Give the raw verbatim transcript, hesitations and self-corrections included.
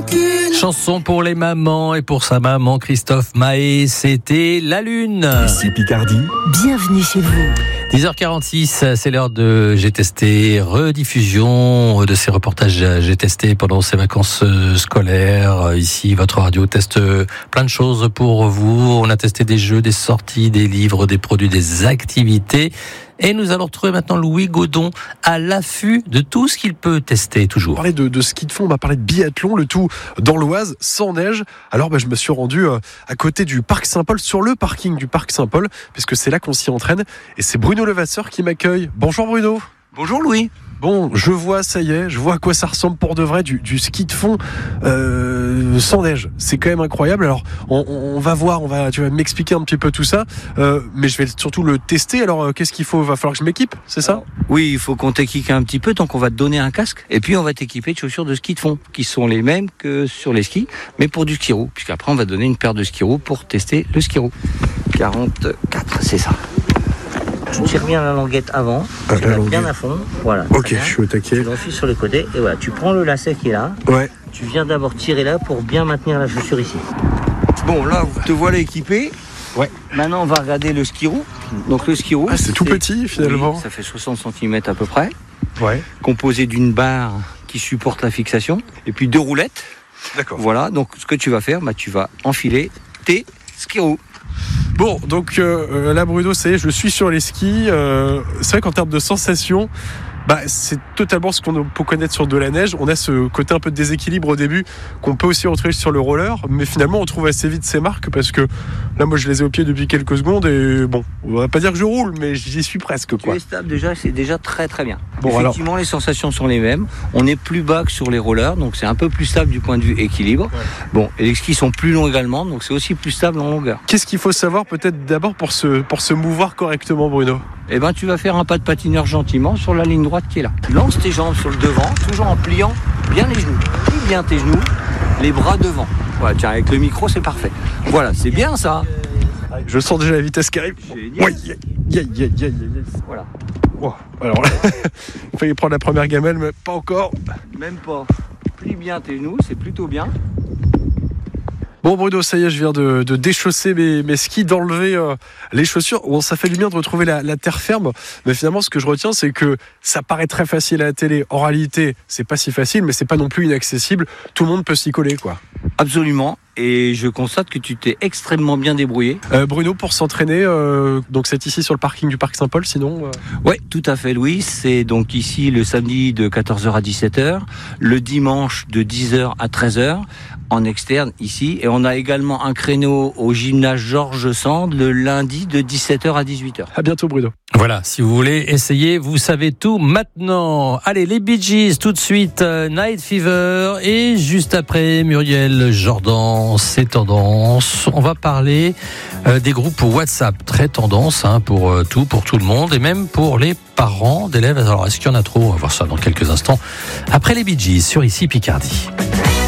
Chanson pour les mamans et pour sa maman Christophe Mahé, c'était La Lune. Ici Picardie. Bienvenue chez vous. dix heures quarante-six, c'est l'heure de J'ai testé, rediffusion de ces reportages J'ai testé pendant ces vacances scolaires. Ici, votre radio teste plein de choses pour vous. On a testé des jeux, des sorties, des livres, des produits, des activités. Et nous allons retrouver maintenant Louis Godon à l'affût de tout ce qu'il peut tester toujours. On va parler de, de ski de fond, on va parler de biathlon, le tout dans l'Oise, sans neige. Alors bah, je me suis rendu euh, à côté du Parc Saint-Paul, sur le parking du Parc Saint-Paul, puisque c'est là qu'on s'y entraîne. Et c'est Bruno Levasseur qui m'accueille. Bonjour Bruno. Bonjour Louis. Bon, je vois, ça y est, je vois à quoi ça ressemble pour de vrai, du, du ski de fond euh, sans neige. C'est quand même incroyable. Alors, on, on va voir, on va, tu vas m'expliquer un petit peu tout ça, euh, mais je vais surtout le tester. Alors, euh, qu'est-ce qu'il faut ? Va falloir que je m'équipe, c'est ça ? Oui, il faut qu'on t'équipe un petit peu, donc on va te donner un casque, et puis on va t'équiper de chaussures de ski de fond, qui sont les mêmes que sur les skis, mais pour du ski roue, puisqu'après on va te donner une paire de ski roue pour tester le ski roue. quarante-quatre, c'est ça. Tu tires bien la languette avant, ah, tu la bien à fond, voilà. Ok, je suis au taquet. Tu l'enfiles sur le côté, et voilà, tu prends le lacet qui est là. Ouais. Tu viens d'abord tirer là pour bien maintenir la chaussure ici. Bon, là, te voilà équipé. Ouais. Maintenant, on va regarder le ski roue. Donc le ski roue, ah, c'est, c'est tout petit finalement. Oui, ça fait soixante centimètres à peu près. Ouais. Composé d'une barre qui supporte la fixation, et puis deux roulettes. D'accord. Voilà, donc ce que tu vas faire, bah, tu vas enfiler tes ski roues. Bon, donc euh, là Bruno, ça y est, je suis sur les skis. Euh, c'est vrai qu'en termes de sensations, bah, c'est totalement ce qu'on peut connaître sur de la neige. On a ce côté un peu de déséquilibre au début qu'on peut aussi retrouver sur le roller, mais finalement on trouve assez vite ces marques parce que là moi je les ai au pied depuis quelques secondes et bon, on va pas dire que je roule, mais j'y suis presque quoi. Tu es stable déjà, c'est déjà très très bien. Bon, effectivement, alors... les sensations sont les mêmes. On est plus bas que sur les rollers, donc c'est un peu plus stable du point de vue équilibre. Ouais. Bon, et les skis sont plus longs également, donc c'est aussi plus stable en longueur. Qu'est-ce qu'il faut savoir peut-être d'abord pour se pour se mouvoir correctement, Bruno ? Eh ben, tu vas faire un pas de patineur gentiment sur la ligne droite qui est là. Lance tes jambes sur le devant, toujours en pliant bien les genoux. Plie bien tes genoux, les bras devant. Voilà, tiens, avec le micro, c'est parfait. Voilà, c'est bien ça. Je sens déjà la vitesse qui arrive. Oui, yeah, yeah, yeah, yeah. Voilà. Wow. Alors là, il fallait prendre la première gamelle, mais pas encore. Même pas. Plie bien tes genoux, c'est plutôt bien. Bon Bruno, ça y est, je viens de, de déchausser mes, mes skis, d'enlever euh, les chaussures. Bon, ça fait du bien de retrouver la, la terre ferme, mais finalement ce que je retiens c'est que ça paraît très facile à la télé. En réalité, c'est pas si facile, mais c'est pas non plus inaccessible. Tout le monde peut s'y coller, quoi. Absolument, et je constate que tu t'es extrêmement bien débrouillé. Euh, Bruno, pour s'entraîner, euh, donc c'est ici sur le parking du Parc Saint-Paul, sinon euh... Oui, tout à fait Louis, c'est donc ici le samedi de quatorze heures à dix-sept heures, le dimanche de dix heures à treize heures, en externe ici, et on a également un créneau au gymnase Georges Sand le lundi de dix-sept heures à dix-huit heures. À bientôt Bruno. Voilà, si vous voulez essayer, vous savez tout maintenant. Allez, les Bee Gees, tout de suite, euh, Night Fever, et juste après, Muriel Jordan, c'est tendance. On va parler euh, des groupes WhatsApp, très tendance hein, pour euh, tout, pour tout le monde, et même pour les parents d'élèves. Alors, est-ce qu'il y en a trop ? On va voir ça dans quelques instants. Après les Bee Gees, sur Ici Picardie.